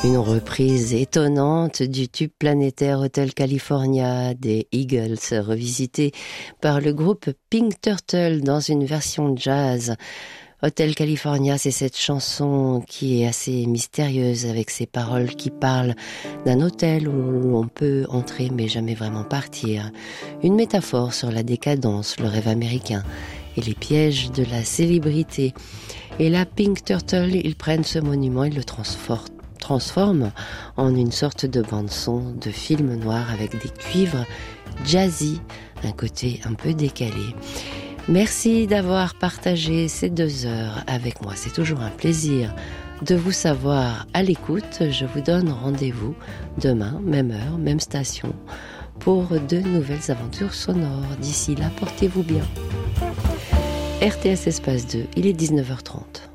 Une reprise étonnante du tube planétaire Hotel California des Eagles, revisité par le groupe Pink Turtle dans une version jazz. Hotel California, c'est cette chanson qui est assez mystérieuse avec ses paroles qui parlent d'un hôtel où l'on peut entrer mais jamais vraiment partir. Une métaphore sur la décadence, le rêve américain et les pièges de la célébrité. Et là, Pink Turtle, ils prennent ce monument, ils le transforme en une sorte de bande-son de film noir avec des cuivres jazzy, un côté un peu décalé. Merci d'avoir partagé ces 2 heures avec moi. C'est toujours un plaisir de vous savoir à l'écoute. Je vous donne rendez-vous demain, même heure, même station, pour de nouvelles aventures sonores. D'ici là, portez-vous bien. RTS Espace 2, il est 19h30.